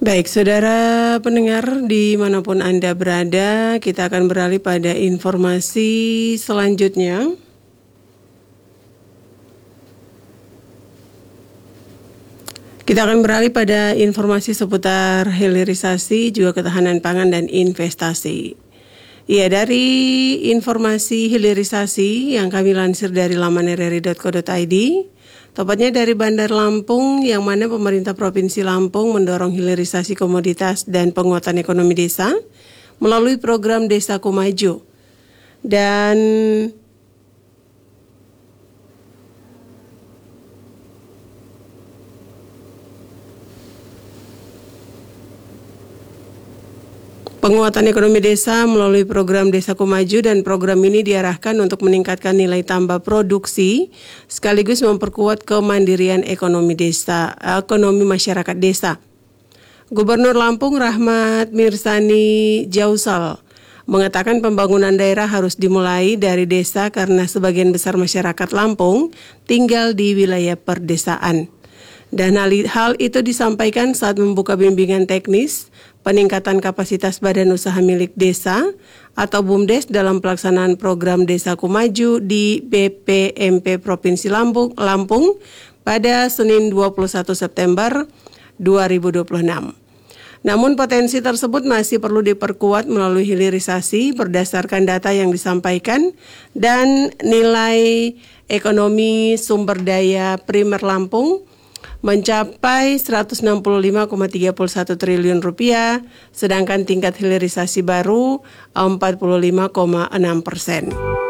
Baik, saudara pendengar dimanapun Anda berada, kita akan beralih pada informasi selanjutnya. Kita akan beralih pada informasi seputar hilirisasi, juga ketahanan pangan dan investasi. Ya, dari informasi hilirisasi yang kami lansir dari laman rri.co.id, tepatnya dari Bandar Lampung, yang mana pemerintah Provinsi Lampung mendorong hilirisasi komoditas dan penguatan ekonomi desa melalui program Desaku Maju. Dan penguatan ekonomi desa melalui program Desaku Maju, dan program ini diarahkan untuk meningkatkan nilai tambah produksi sekaligus memperkuat kemandirian ekonomi desa, ekonomi masyarakat desa. Gubernur Lampung Rahmat Mirsani Jausal mengatakan pembangunan daerah harus dimulai dari desa karena sebagian besar masyarakat Lampung tinggal di wilayah perdesaan. Dan hal itu disampaikan saat membuka bimbingan teknis peningkatan kapasitas badan usaha milik desa atau BUMDes dalam pelaksanaan program Desaku Maju di BPMP Provinsi Lampung pada Senin 21 September 2026. Namun potensi tersebut masih perlu diperkuat melalui hilirisasi berdasarkan data yang disampaikan dan nilai ekonomi sumber daya primer Lampung mencapai 165,31 triliun rupiah, sedangkan tingkat hilirisasi baru 45,6%.